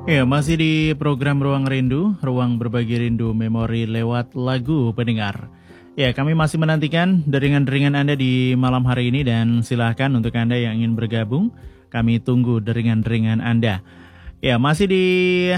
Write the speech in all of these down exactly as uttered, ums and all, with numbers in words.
Ya, masih di program Ruang Rindu, Ruang Berbagi Rindu Memori lewat lagu pendengar. Ya, kami masih menantikan deringan-deringan Anda di malam hari ini dan silahkan untuk Anda yang ingin bergabung, kami tunggu deringan-deringan Anda. Ya, masih di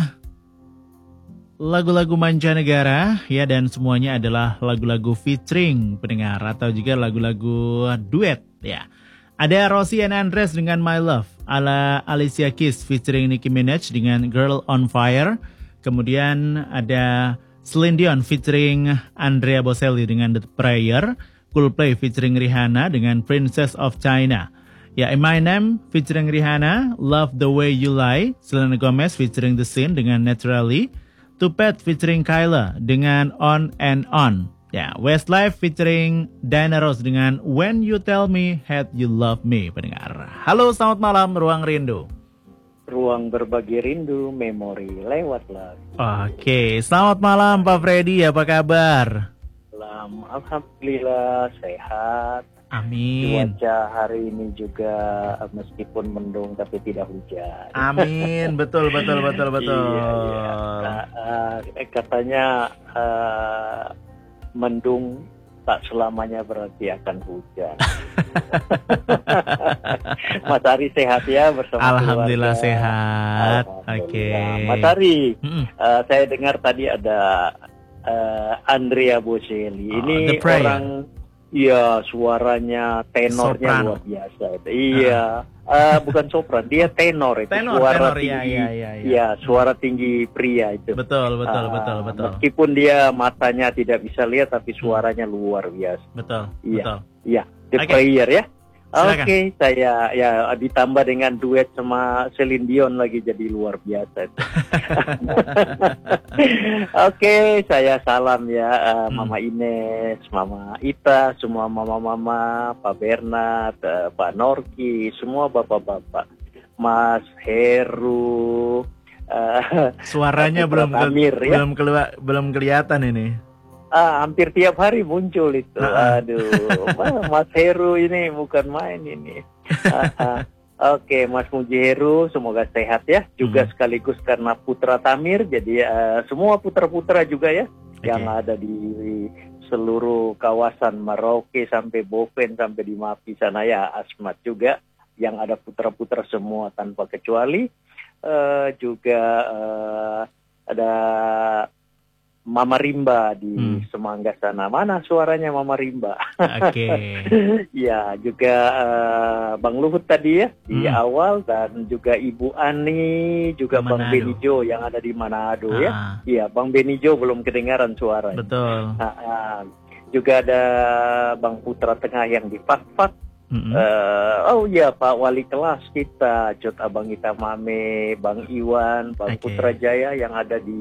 lagu-lagu mancanegara ya, dan semuanya adalah lagu-lagu featuring pendengar atau juga lagu-lagu duet ya. Ada Rosie and Andres dengan My Love, ala Alicia Keys featuring Nicki Minaj dengan Girl on Fire. Kemudian ada Celine Dion featuring Andrea Bocelli dengan The Prayer. Coldplay featuring Rihanna dengan Princess of China. Ya, Eminem featuring Rihanna, Love the Way You Lie. Selena Gomez featuring The Sin dengan Naturally. Tupac featuring Kyla dengan On and On. Ya, Westlife featuring Diana Ross dengan When You Tell Me That You Love Me, pendengar. Halo, selamat malam Ruang Rindu. Ruang Berbagi Rindu Memori lewat lagu. Oke, selamat malam Pak Freddy, apa kabar? Salam, alhamdulillah sehat. Amin. Cuaca hari ini juga meskipun mendung tapi tidak hujan. Amin, betul betul betul betul. Iya, iya. Nah, uh, katanya uh, mendung tak selamanya berarti akan hujan. Mas Ari sehat ya bersama Alhamdulillah keluarga. Sehat. Alhamdulillah. Oke. Mas Ari, Mm-mm. uh, saya dengar tadi ada uh, Andrea Bocelli. Oh, Ini The Prayer. orang, iya suaranya tenornya Soprano. luar biasa. Itu. Iya, uh, bukan sopran, dia tenor itu. Tenor, suara tenor, iya, tinggi, iya, iya, iya. iya, suara tinggi pria itu. Betul betul Ah, betul betul. Meskipun dia matanya tidak bisa lihat, tapi suaranya luar biasa. Betul Iya. betul. Iya, The Oke. Prayer ya. Silakan. Oke, saya ya ditambah dengan duet sama Celine Dion lagi jadi luar biasa. Oke, saya salam ya uh, Hmm. Mama Ines, Mama Ita, semua mama-mama, Pak Bernard, uh, Pak Norki, semua bapak-bapak, Mas Heru. Uh, Suaranya Putra belum ke- Tamir, ya. belum keluar belum kelihatan ini. Ah, hampir tiap hari muncul itu. Ah. Aduh, Ma- Mas Heru ini bukan main ini. Ah, ah. Oke, Mas Muji Heru, semoga sehat ya. Juga Hmm. sekaligus karena Putra Tamir, jadi eh, semua putra-putra juga ya, Oke. yang ada di seluruh kawasan Merauke sampai Boven sampai di Mapi sana ya, Asmat juga, yang ada putra-putra semua tanpa kecuali. Eh, juga eh, ada Mama Rimba di Hmm. Semangga sana. Mana suaranya Mama Rimba? Oke. Ya, juga uh, Bang Luhut tadi ya di Hmm. awal, dan juga Ibu Ani, juga Bang Manado. Benijo yang ada di Manado ya. Ah, Iya, Bang Benijo belum kedengaran suaranya. betul. Ah, ah. Juga ada Bang Putra Tengah yang di Fakfak. Mm-mm. Eh, oh iya, Pak Wali kelas kita, Jod Abang Ita Mame, Bang Iwan, Bang Oke. Putra Jaya yang ada di